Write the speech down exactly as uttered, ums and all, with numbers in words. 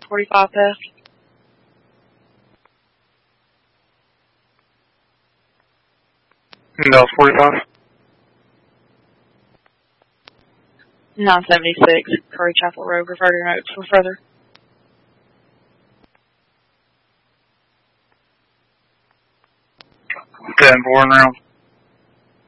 forty-five past. No, forty-five. nine seventy-six, Curry Chapel Road. Refer to your notes for further. ten four now.